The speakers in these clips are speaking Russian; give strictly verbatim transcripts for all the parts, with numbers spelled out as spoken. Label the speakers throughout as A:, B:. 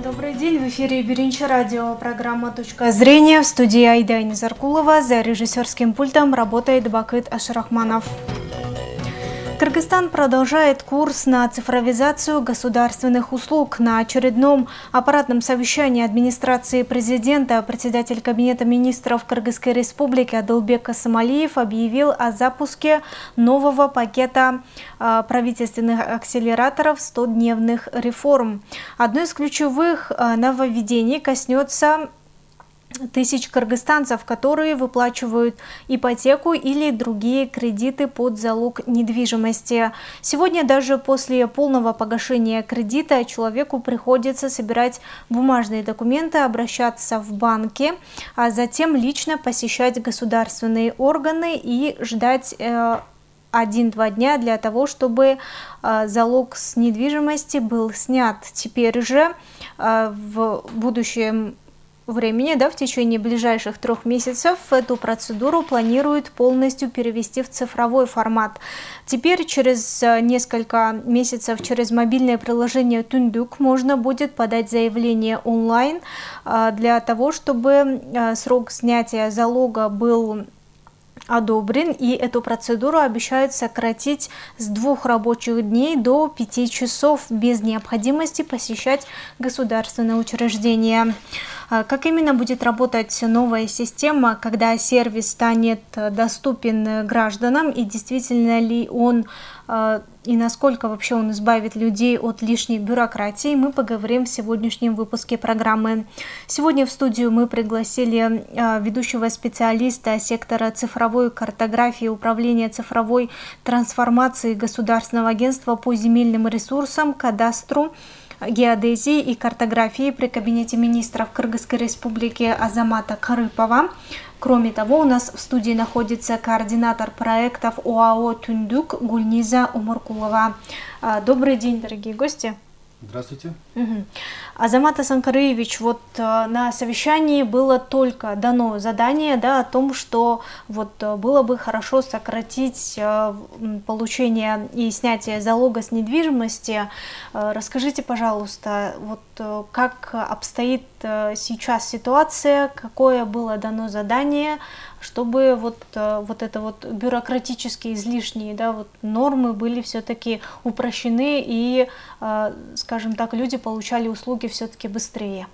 A: Добрый день, в эфире Биринчи радио, программа «Точка зрения», в студии Айда Низаркулова, за режиссерским пультом работает Бакыт Ашрахманов. Кыргызстан продолжает курс на цифровизацию государственных услуг. На очередном аппаратном совещании администрации президента председатель Кабинета министров Кыргызской республики Адылбек Касымалиев объявил о запуске нового пакета правительственных акселераторов стодневных реформ. Одно из ключевых нововведений коснется тысяч кыргызстанцев, которые выплачивают ипотеку или другие кредиты под залог недвижимости. Сегодня даже после полного погашения кредита человеку приходится собирать бумажные документы, обращаться в банки, а затем лично посещать государственные органы и ждать э, один-два дня для того, чтобы э, залог с недвижимости был снят. Теперь же э, в будущем времени, да, в течение ближайших трех месяцев эту процедуру планируют полностью перевести в цифровой формат. Теперь через несколько месяцев через мобильное приложение Түндүк можно будет подать заявление онлайн для того, чтобы срок снятия залога был одобрен, и эту процедуру обещают сократить с двух рабочих дней до пяти часов без необходимости посещать государственные учреждения. Как именно будет работать новая система, когда сервис станет доступен гражданам, и действительно ли он и насколько вообще он избавит людей от лишней бюрократии, мы поговорим в сегодняшнем выпуске программы. Сегодня в студию мы пригласили ведущего специалиста сектора цифровой картографии управления цифровой трансформации Государственного агентства по земельным ресурсам, кадастру, геодезии и картографии при Кабинете министров Кыргызской республики Азамата Карыпова. Кроме того, у нас в студии находится координатор проектов ОАО «Түндүк» Гульниза Умаркулова. Добрый день, дорогие гости.
B: Здравствуйте.
A: Угу. Азамат Асанкарыевич, вот э, на совещании было только дано задание, да, о том, что вот э, было бы хорошо сократить э, получение и снятие залога с недвижимости. Э, расскажите, пожалуйста, вот э, как обстоит э, сейчас ситуация, какое было дано задание, чтобы вот, э, вот это вот бюрократические излишние, да, вот нормы были все-таки упрощены и, э, скажем так, люди получали услуги все-таки быстрее.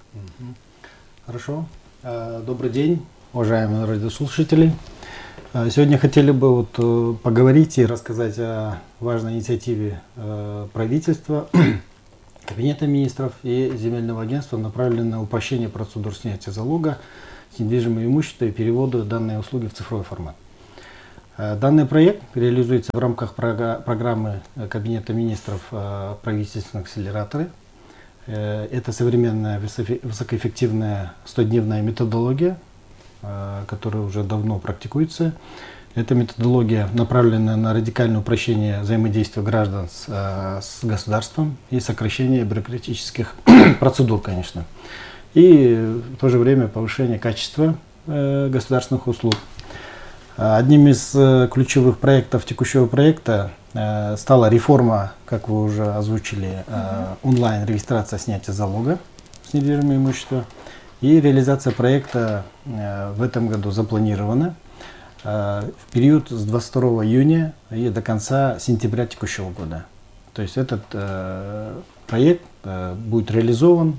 B: Хорошо. Добрый день, уважаемые радиослушатели. Сегодня хотели бы вот поговорить и рассказать о важной инициативе правительства, Кабинета министров и Земельного агентства, направленной на упрощение процедур снятия залога с недвижимого имущества и перевода данной услуги в цифровой формат. Данный проект реализуется в рамках программы Кабинета министров «Правительственные акселераторы». Это современная высокоэффективная стодневная методология, которая уже давно практикуется. Эта методология направлена на радикальное упрощение взаимодействия граждан с, с государством и сокращение бюрократических процедур, конечно. И в то же время повышение качества государственных услуг. Одним из ключевых проектов текущего проекта стала реформа, как вы уже озвучили, онлайн-регистрация снятия залога с недвижимого имущества. И реализация проекта в этом году запланирована в период с двадцать второго июня и до конца сентября текущего года. То есть этот проект будет реализован,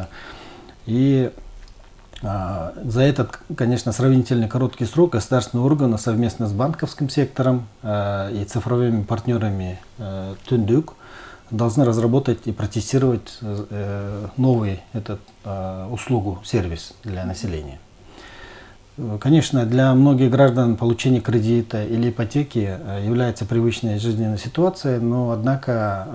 B: и за этот, конечно, сравнительно короткий срок государственные органы совместно с банковским сектором и цифровыми партнерами Түндүк должны разработать и протестировать новый этот услугу, сервис для населения. Конечно, для многих граждан получение кредита или ипотеки является привычной жизненной ситуацией, но однако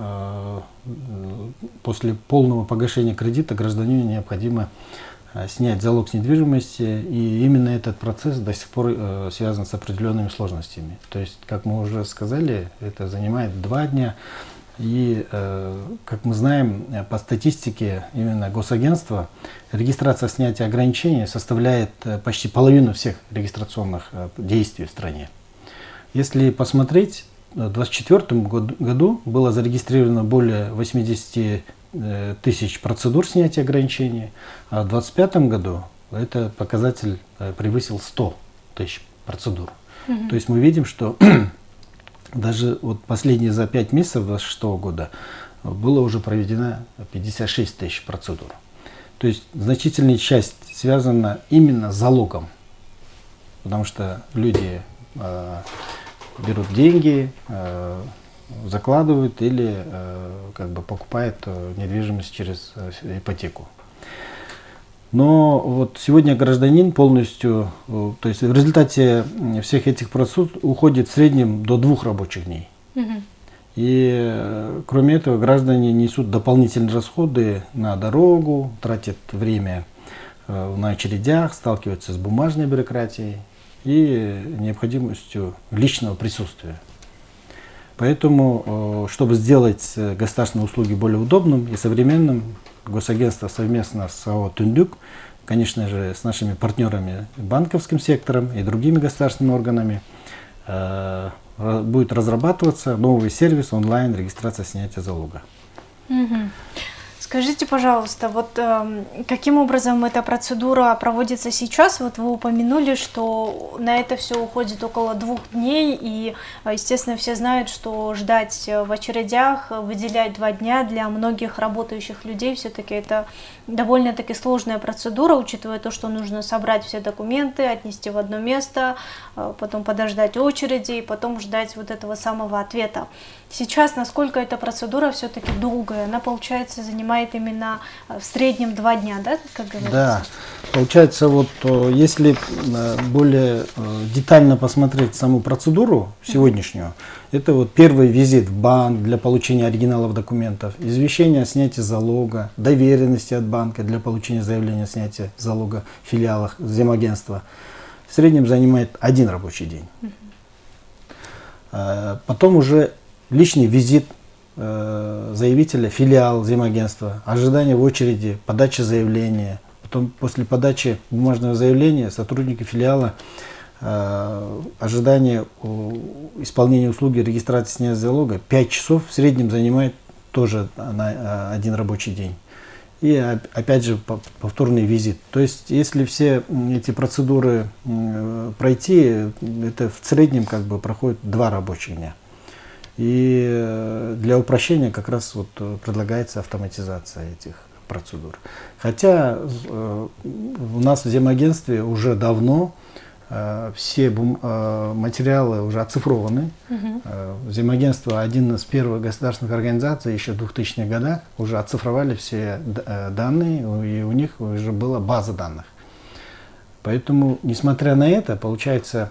B: после полного погашения кредита гражданину необходимо снять залог с недвижимости, и именно этот процесс до сих пор э, связан с определенными сложностями. То есть, как мы уже сказали, это занимает два дня, и, э, как мы знаем, по статистике именно госагентства, регистрация снятия ограничений составляет почти половину всех регистрационных э, действий в стране. Если посмотреть, в две тысячи двадцать четвёртом году было зарегистрировано более восьмидесяти тысяч процедур снятия ограничений, а в двадцать пятом году этот показатель превысил сто тысяч процедур. Mm-hmm. То есть мы видим, что даже вот последние за пять месяцев две тысячи двадцать шестого года было уже проведено пятьдесят шесть тысяч процедур. То есть значительная часть связана именно с залогом, потому что люди э, берут деньги, э, закладывают или э, как бы покупают э, недвижимость через э, ипотеку. Но вот сегодня гражданин полностью, э, то есть в результате всех этих процедур уходит в среднем до двух рабочих дней. Mm-hmm. И э, кроме этого граждане несут дополнительные расходы на дорогу, тратят время э, на очередях, сталкиваются с бумажной бюрократией и необходимостью личного присутствия. Поэтому, э, чтобы сделать государственные услуги более удобным и современным, госагентство совместно с АО «Түндүк», конечно же, с нашими партнерами, банковским сектором и другими государственными органами, э, будет разрабатываться новый сервис онлайн регистрация снятия залога.
A: Угу. Скажите, пожалуйста, вот э, каким образом эта процедура проводится сейчас? Вот вы упомянули, что на это все уходит около двух дней, и, естественно, все знают, что ждать в очередях, выделять два дня для многих работающих людей, все-таки это довольно-таки сложная процедура, учитывая то, что нужно собрать все документы, отнести в одно место, потом подождать очереди и потом ждать вот этого самого ответа. Сейчас, насколько эта процедура все-таки долгая, она, получается, занимает именно в среднем два дня, да, как говорится?
B: Да, получается, вот если более детально посмотреть саму процедуру сегодняшнюю, mm-hmm. это вот первый визит в банк для получения оригиналов документов, извещение о снятии залога, доверенности от банка для получения заявления о снятии залога в филиалах земагентства. В среднем занимает один рабочий день. Mm-hmm. Потом уже личный визит э, заявителя, филиал земагентства, ожидание в очереди, подача заявления. Потом после подачи бумажного заявления сотрудники филиала э, ожидание э, исполнения услуги регистрации снятия залога пять часов в среднем занимает тоже на э, один рабочий день. И опять же повторный визит. То есть если все эти процедуры э, пройти, это в среднем как бы проходит два рабочих дня. И для упрощения как раз вот предлагается автоматизация этих процедур. Хотя э, у нас в земагентстве уже давно э, все бум, э, материалы уже оцифрованы. Угу. Э, земагентство один из первых государственных организаций еще в двухтысячных годах уже оцифровали все э, данные, и у них уже была база данных. Поэтому, несмотря на это, получается,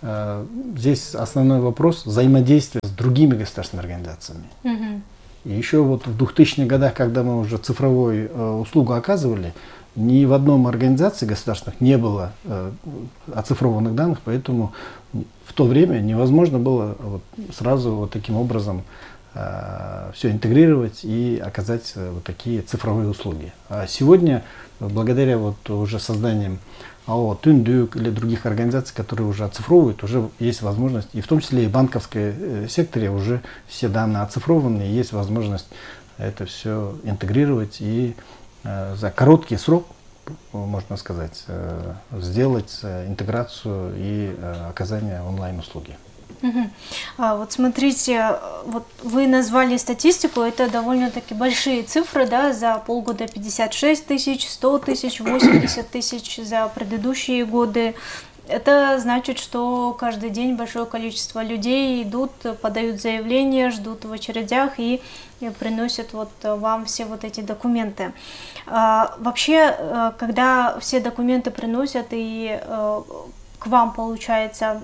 B: здесь основной вопрос взаимодействия с другими государственными организациями. Mm-hmm. И еще вот в двухтысячных годах, когда мы уже цифровую э, услугу оказывали, ни в одном организации государственных не было э, оцифрованных данных, поэтому в то время невозможно было вот сразу вот таким образом э, все интегрировать и оказать э, вот такие цифровые услуги. А сегодня, благодаря вот уже созданием АО «Түндүк» или других организаций, которые уже оцифровывают, уже есть возможность, и в том числе и в банковском секторе уже все данные оцифрованы, и есть возможность это все интегрировать и э, за короткий срок, можно сказать, э, сделать э, интеграцию и э, оказание онлайн-услуги.
A: Угу. А, вот смотрите, вот вы назвали статистику, это довольно-таки большие цифры, да, за полгода пятьдесят шесть тысяч, сто тысяч, восемьдесят тысяч за предыдущие годы. Это значит, что каждый день большое количество людей идут, подают заявления, ждут в очередях и приносят вот вам все вот эти документы. А, вообще, когда все документы приносят и к вам, получается,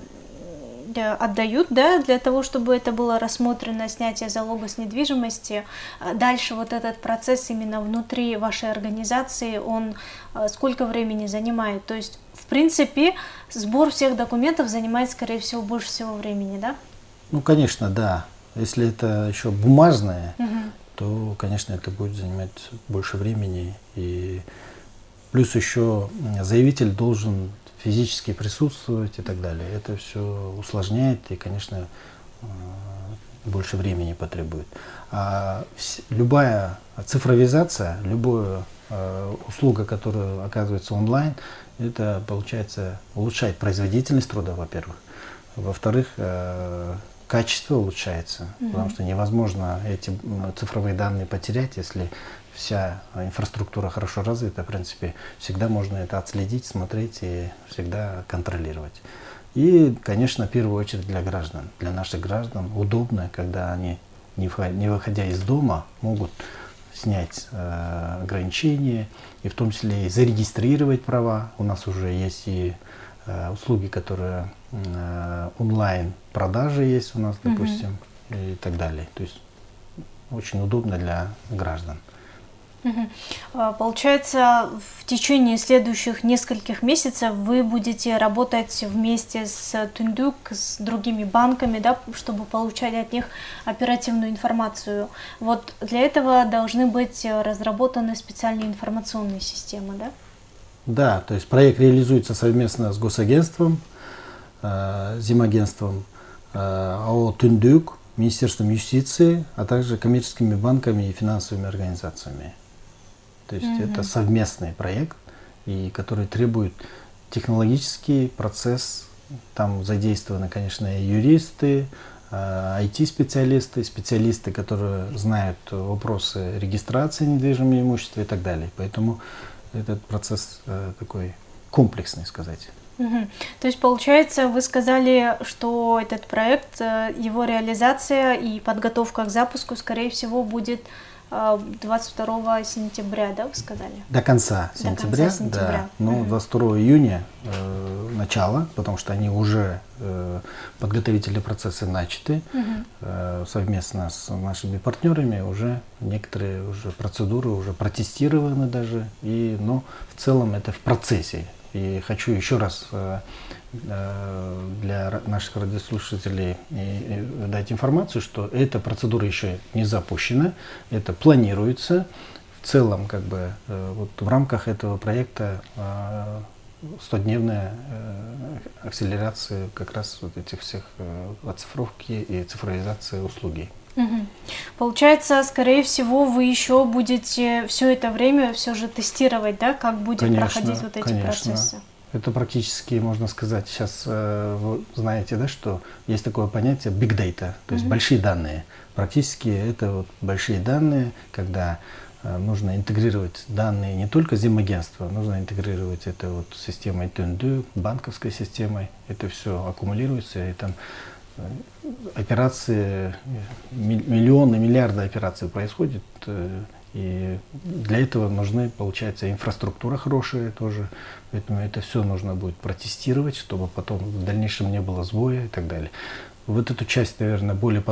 A: отдают, да, для того, чтобы это было рассмотрено, снятие залога с недвижимости. Дальше вот этот процесс именно внутри вашей организации, он сколько времени занимает? То есть, в принципе, сбор всех документов занимает, скорее всего, больше всего времени, да?
B: Ну, конечно, да. Если это еще бумажное, угу. то, конечно, это будет занимать больше времени. И плюс еще заявитель должен физически присутствовать и так далее. Это все усложняет и, конечно, больше времени потребует. А вс- любая цифровизация, любая э, услуга, которая оказывается онлайн, это, получается, улучшает производительность труда, во-первых. Во-вторых, э, качество улучшается, mm-hmm. потому что невозможно эти цифровые данные потерять, если вся инфраструктура хорошо развита, в принципе, всегда можно это отследить, смотреть и всегда контролировать. И, конечно, в первую очередь для граждан, для наших граждан удобно, когда они, не выходя из дома, могут снять э, ограничения, и в том числе и зарегистрировать права. У нас уже есть и э, услуги, которые э, онлайн продажи есть у нас, допустим, mm-hmm. и так далее. То есть очень удобно для граждан.
A: Угу. Получается, в течение следующих нескольких месяцев вы будете работать вместе с Түндүк, с другими банками, да, чтобы получать от них оперативную информацию. Вот для этого должны быть разработаны специальные информационные системы, да?
B: Да, то есть проект реализуется совместно с госагентством, э, Земагентством, э, АО «Түндүк», Министерством юстиции, а также коммерческими банками и финансовыми организациями. То есть mm-hmm. это совместный проект, и который требует технологический процесс. Там задействованы, конечно, и юристы, ай ти-специалисты, специалисты, которые знают вопросы регистрации недвижимого имущества и так далее. Поэтому этот процесс э, такой комплексный, сказать.
A: Угу. То есть, получается, вы сказали, что этот проект, его реализация и подготовка к запуску, скорее всего, будет двадцать второго сентября, да, вы сказали?
B: До конца
A: До
B: сентября,
A: конца сентября.
B: Да. Но угу. двадцать второго июня э, начало, потому что они уже, э, подготовительные процессы начаты, угу. э, совместно с нашими партнерами, уже некоторые уже процедуры уже протестированы даже, и, но в целом это в процессе. И хочу еще раз э, для наших радиослушателей и, и дать информацию, что эта процедура еще не запущена, это планируется. В целом, как бы, э, вот в рамках этого проекта э, стодневная э, акселерация как раз вот этих всех э, оцифровки и цифровизации услуги.
A: Угу. Получается, скорее всего, вы еще будете все это время все же тестировать, да, как будет конечно, проходить вот эти
B: конечно.
A: процессы?
B: Это практически, можно сказать, сейчас э, вы знаете, да, что есть такое понятие big data, то есть mm-hmm. большие данные. Практически это вот большие данные, когда э, нужно интегрировать данные не только Земагентства, нужно интегрировать это вот с системой Түндүк, банковской системой. Это все аккумулируется, и там э, операции, миллионы, миллиарды операций происходит. Э, И для этого нужны, получается, инфраструктура хорошая тоже. Поэтому это все нужно будет протестировать, чтобы потом в дальнейшем не было сбоя и так далее. Вот эту часть, наверное, более подробно